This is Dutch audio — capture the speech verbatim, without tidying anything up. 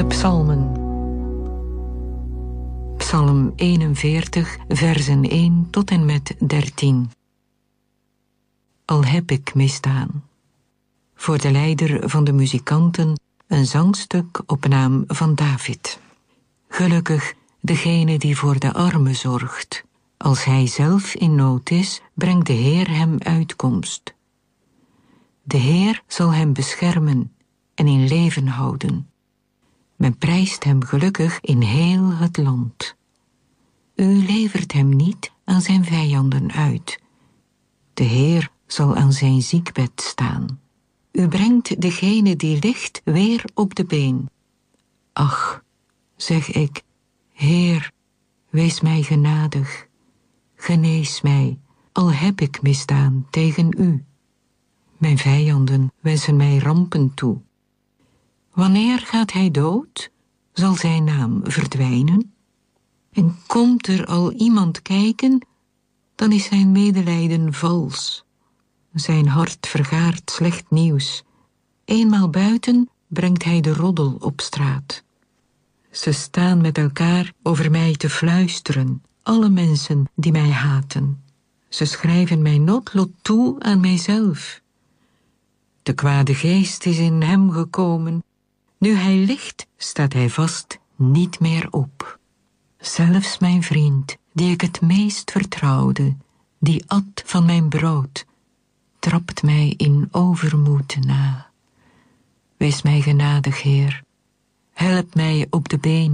De psalmen. Psalm eenenveertig, versen één tot en met dertien. Al heb ik misdaan. Voor de leider van de muzikanten een zangstuk op naam van David. Gelukkig degene die voor de armen zorgt. Als hij zelf in nood is, brengt de Heer hem uitkomst. De Heer zal hem beschermen en in leven houden. Men prijst hem gelukkig in heel het land. U levert hem niet aan zijn vijanden uit. De Heer zal aan zijn ziekbed staan. U brengt degene die ligt weer op de been. Ach, zeg ik, Heer, wees mij genadig. Genees mij, al heb ik misdaan tegen u. Mijn vijanden wensen mij rampen toe. Wanneer gaat hij dood? Zal zijn naam verdwijnen? En komt er al iemand kijken, dan is zijn medelijden vals. Zijn hart vergaart slecht nieuws. Eenmaal buiten brengt hij de roddel op straat. Ze staan met elkaar over mij te fluisteren, alle mensen die mij haten. Ze schrijven mijn noodlot toe aan mijzelf. De kwade geest is in hem gekomen. Nu hij ligt, staat hij vast niet meer op. Zelfs mijn vriend, die ik het meest vertrouwde, die at van mijn brood, trapt mij in overmoed na. Wees mij genadig, Heer. Help mij op de been.